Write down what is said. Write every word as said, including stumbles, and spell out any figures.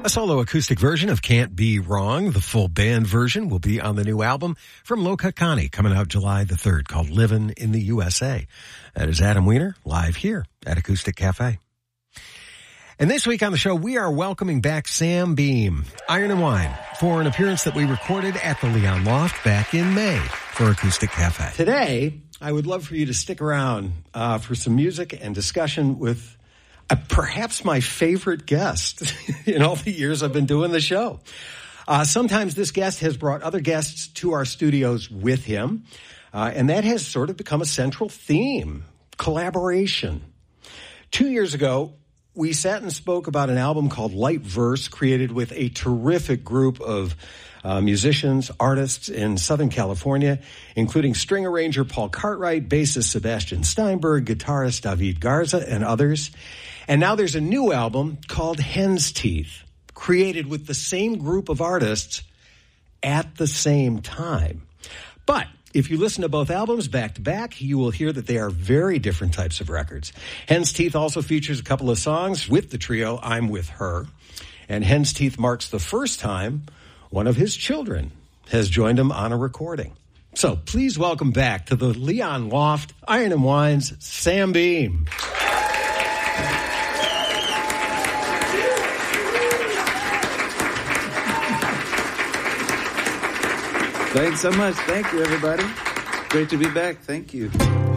A solo acoustic version of Can't Be Wrong. The full band version will be on the new album from Lokakani, coming out July the third, called Livin' in the U S A. That is Adam Weiner, live here at Acoustic Cafe. And this week on the show, we are welcoming back Sam Beam, Iron and Wine, for an appearance that we recorded at the Leon Loft back in May for Acoustic Cafe. Today, I would love for you to stick around uh, for some music and discussion with Uh, perhaps my favorite guest in all the years I've been doing the show. Uh, sometimes this guest has brought other guests to our studios with him, uh, and that has sort of become a central theme, collaboration. Two years ago, we sat and spoke about an album called Light Verse, created with a terrific group of uh, musicians, artists in Southern California, including string arranger Paul Cartwright, bassist Sebastian Steinberg, guitarist David Garza, and others. And now there's a new album called Hen's Teeth, created with the same group of artists at the same time. But if you listen to both albums back to back, you will hear that they are very different types of records. Hen's Teeth also features a couple of songs with the trio I'm With Her. And Hen's Teeth marks the first time one of his children has joined him on a recording. So please welcome back to the Leon Loft, Iron and Wine's Sam Beam. Thanks so much. Thank you, everybody. Great to be back. Thank you.